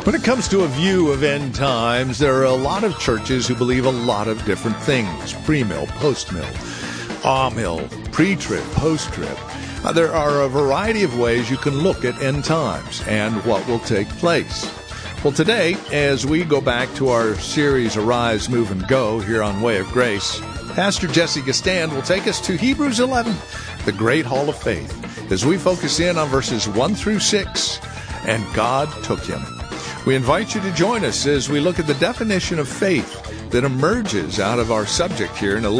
When it comes to a view of end times, there are a lot of churches who believe a lot of different things. Pre-mill, post-mill, amill, pre-trib, post-trib. There are a variety of ways you can look at end times and what will take place. Well, today, as we go back to our series Arise, Move, and Go here on Way of Grace, Pastor Jesse Gistand will take us to Hebrews 11, the Great Hall of Faith, as we focus in on verses 1 through 6, and God took him. We invite you to join us as we look at the definition of faith that emerges out of our subject here in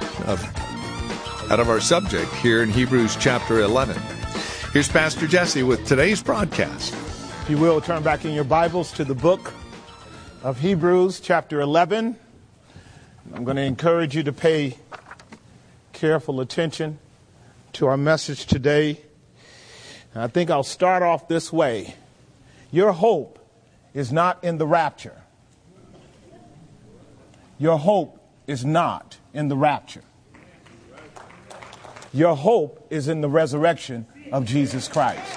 Hebrews chapter 11. Here's Pastor Jesse with today's broadcast. If you will, turn back in your Bibles to the book of Hebrews chapter 11. I'm going to encourage you to pay careful attention to our message today. And I think I'll start off this way. Your hope is not in the rapture. Your hope is not in the rapture. Your hope is in the resurrection of Jesus Christ.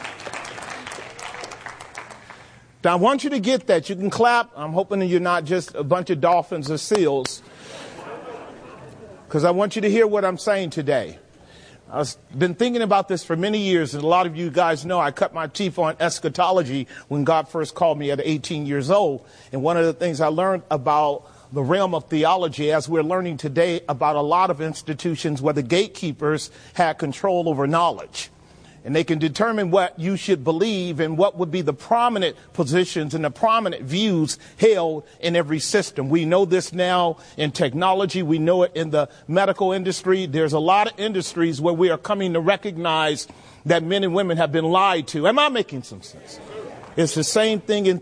Now, I want you to get that. You can clap. I'm hoping that you're not just a bunch of dolphins or seals, because I want you to hear what I'm saying today. I've been thinking about this for many years, and a lot of you guys know I cut my teeth on eschatology when God first called me at 18 years old. And one of the things I learned about the realm of theology, as we're learning today about a lot of institutions where the gatekeepers had control over knowledge. And they can determine what you should believe and what would be the prominent positions and the prominent views held in every system. We know this now in technology. We know it in the medical industry. There's a lot of industries where we are coming to recognize that men and women have been lied to. Am I making some sense? It's the same thing in